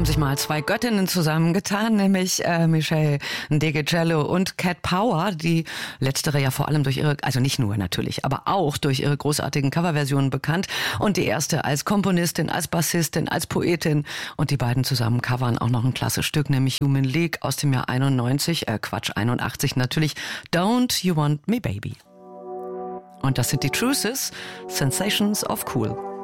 haben sich mal zwei Göttinnen zusammengetan, nämlich Michelle Ndegeocello und Cat Power, die letztere ja vor allem durch ihre, also nicht nur natürlich, aber auch durch ihre großartigen Coverversionen bekannt und die erste als Komponistin, als Bassistin, als Poetin und die beiden zusammen covern auch noch ein klasse Stück, nämlich Human League aus dem Jahr 81 natürlich, Don't You Want Me Baby. Und das sind die Truces, Sensations of Cool.